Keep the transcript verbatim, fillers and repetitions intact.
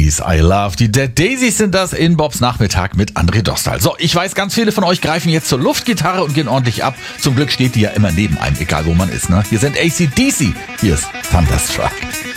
Daisies I Love. Die Dead Daisies sind das in Bobs Nachmittag mit André Dostal. So, ich weiß, ganz viele von euch greifen jetzt zur Luftgitarre und gehen ordentlich ab. Zum Glück steht die ja immer neben einem, egal wo man ist. Ne? Hier sind A C D C. Hier ist Thunderstruck.